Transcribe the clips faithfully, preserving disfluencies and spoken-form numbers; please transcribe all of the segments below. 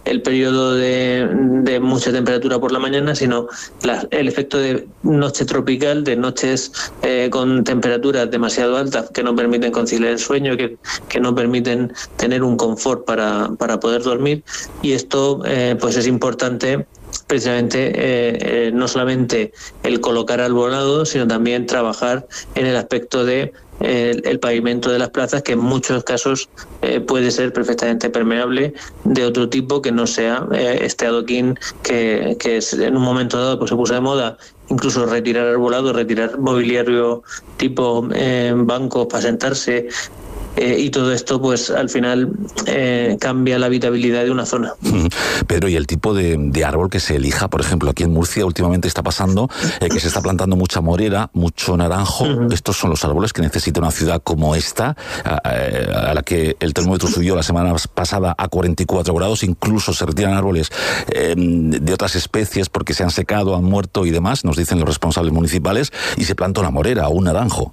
el periodo de, de mucha temperatura por la mañana, sino la, el efecto de noche tropical, de noches eh, con temperaturas demasiado altas que no permiten conciliar el sueño, que, que no permiten tener un confort para, para poder dormir. Y esto eh, pues es importante precisamente eh, eh, no solamente el colocar arbolado, sino también trabajar en el aspecto de eh, el pavimento de las plazas, que en muchos casos eh, puede ser perfectamente permeable, de otro tipo que no sea eh, este adoquín que, que es, en un momento dado pues se puso de moda, incluso retirar arbolado, retirar mobiliario tipo eh, bancos para sentarse. Eh, y todo esto, pues al final eh, cambia la habitabilidad de una zona. Pedro, y el tipo de, de árbol que se elija, por ejemplo, aquí en Murcia últimamente está pasando eh, que se está plantando mucha morera, mucho naranjo. Uh-huh. Estos son los árboles que necesita una ciudad como esta, a, a, a la que el termómetro subió la semana pasada a cuarenta y cuatro grados. Incluso se retiran árboles eh, de otras especies porque se han secado, han muerto y demás, nos dicen los responsables municipales, y se planta una morera o un naranjo.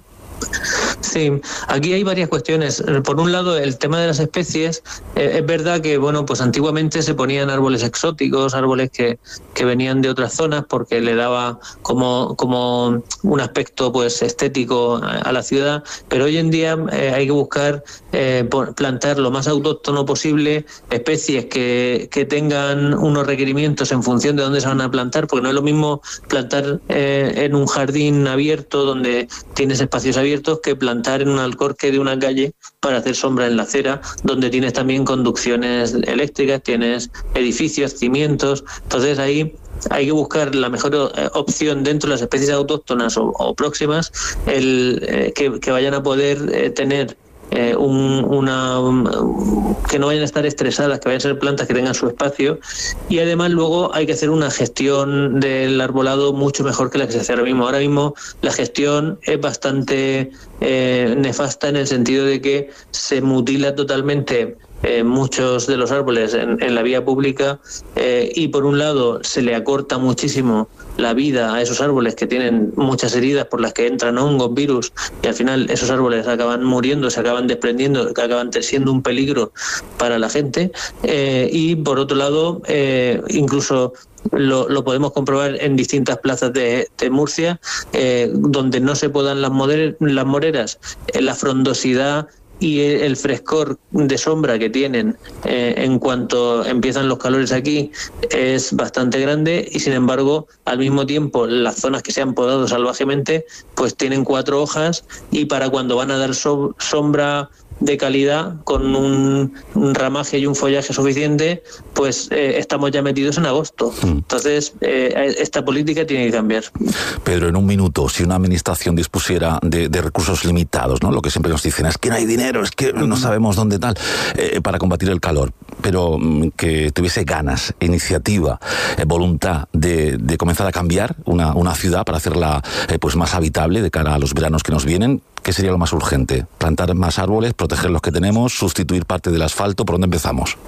Sí, aquí hay varias cuestiones. Por un lado, el tema de las especies. Eh, es verdad que, bueno, pues antiguamente se ponían árboles exóticos, árboles que, que venían de otras zonas porque le daba como, como un aspecto pues estético a, a la ciudad, pero hoy en día eh, hay que buscar eh, plantar lo más autóctono posible, especies que, que tengan unos requerimientos en función de dónde se van a plantar, porque no es lo mismo plantar eh, en un jardín abierto donde tienes espacios abiertos que plantar en un alcorque de una calle para hacer sombra en la acera, donde tienes también conducciones eléctricas, tienes edificios, cimientos. Entonces ahí hay que buscar la mejor opción dentro de las especies autóctonas o, o próximas, el eh, que, que vayan a poder eh, tener Eh, un, una un, que no vayan a estar estresadas, que vayan a ser plantas que tengan su espacio. Y además luego hay que hacer una gestión del arbolado mucho mejor que la que se hace ahora mismo. Ahora mismo la gestión es bastante eh, nefasta, en el sentido de que se mutila totalmente Eh, muchos de los árboles en, en la vía pública eh, y por un lado se le acorta muchísimo la vida a esos árboles que tienen muchas heridas por las que entran hongos, virus, y al final esos árboles acaban muriendo, se acaban desprendiendo, acaban siendo un peligro para la gente. Eh, y por otro lado, eh, incluso Lo, lo podemos comprobar en distintas plazas de, de Murcia, eh, donde no se podan las, moder, las moreras, eh, la frondosidad y el frescor de sombra que tienen eh, en cuanto empiezan los calores aquí es bastante grande, y sin embargo al mismo tiempo las zonas que se han podado salvajemente pues tienen cuatro hojas, y para cuando van a dar so, sombra de calidad con un, un ramaje y un follaje suficiente, pues eh, estamos ya metidos en agosto. Entonces eh, esta política tiene que cambiar. Pedro, en un minuto, si una administración dispusiera de, de recursos limitados, ¿no? Lo que siempre nos dicen es que no hay dinero, es que no sabemos dónde tal, eh, para combatir el calor, pero mm, que tuviese ganas, iniciativa, eh, voluntad de, de comenzar a cambiar una, una ciudad para hacerla eh, pues más habitable de cara a los veranos que nos vienen, ¿qué sería lo más urgente? ¿Plantar más árboles, proteger los que tenemos, sustituir parte del asfalto? ¿Por dónde empezamos?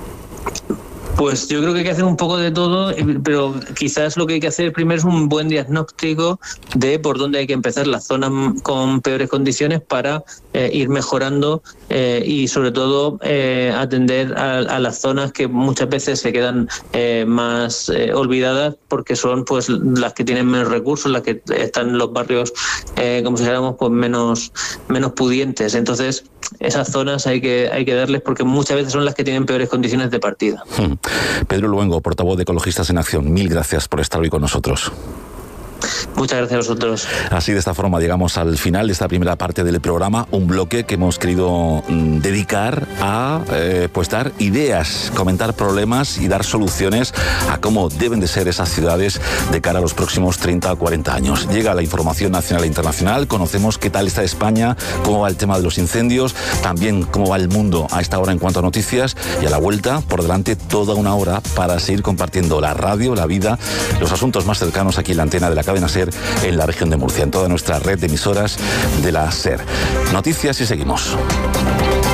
Pues yo creo que hay que hacer un poco de todo, pero quizás lo que hay que hacer primero es un buen diagnóstico de por dónde hay que empezar las zonas con peores condiciones para eh, ir mejorando eh, y sobre todo eh, atender a, a las zonas que muchas veces se quedan eh, más eh, olvidadas, porque son pues las que tienen menos recursos, las que están en los barrios, eh, como si dijéramos, pues menos, menos pudientes. Entonces esas zonas hay que, hay que darles, porque muchas veces son las que tienen peores condiciones de partida. Hmm. Pedro Luengo, portavoz de Ecologistas en Acción, mil gracias por estar hoy con nosotros. Muchas gracias a vosotros. Así, de esta forma, llegamos al final de esta primera parte del programa, un bloque que hemos querido mm, dedicar a eh, pues dar ideas, comentar problemas y dar soluciones a cómo deben de ser esas ciudades de cara a los próximos treinta o cuarenta años. Llega la información nacional e internacional, conocemos qué tal está España, cómo va el tema de los incendios, también cómo va el mundo a esta hora en cuanto a noticias, y a la vuelta, por delante, toda una hora para seguir compartiendo la radio, la vida, los asuntos más cercanos aquí en la antena de la cadena SER en la región de Murcia, en toda nuestra red de emisoras de la SER. Noticias y seguimos.